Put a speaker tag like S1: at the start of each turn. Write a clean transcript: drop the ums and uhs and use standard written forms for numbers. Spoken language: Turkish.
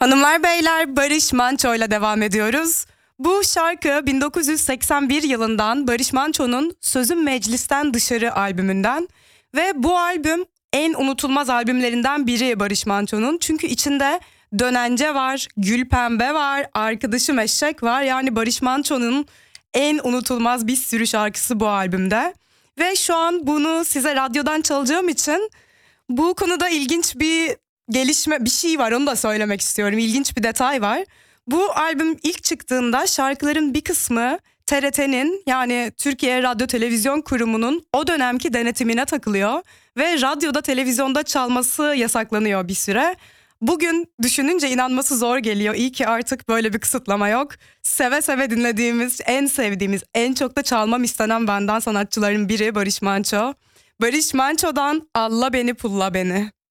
S1: Hanımlar beyler, Barış Manço ile devam ediyoruz. Bu şarkı 1981 yılından Barış Manço'nun Sözüm Meclisten Dışarı albümünden ve bu albüm en unutulmaz albümlerinden biri Barış Manço'nun. Çünkü içinde Dönence var, Gülpembe var, Arkadaşım Eşek var. Yani Barış Manço'nun en unutulmaz bir sürü şarkısı bu albümde. Ve şu an bunu size radyodan çalacağım için bu konuda ilginç bir gelişme, bir şey var, onu da söylemek istiyorum. İlginç bir detay var. Bu albüm ilk çıktığında şarkıların bir kısmı TRT'nin, yani Türkiye Radyo Televizyon Kurumu'nun o dönemki denetimine takılıyor ve radyoda, televizyonda çalması yasaklanıyor bir süre. Bugün düşününce inanması zor geliyor. İyi ki artık böyle bir kısıtlama yok. Seve seve dinlediğimiz, en sevdiğimiz, en çok da çalmam istenen benden sanatçıların biri Barış Manço. Barış Manço'dan Alla Beni Pulla Beni.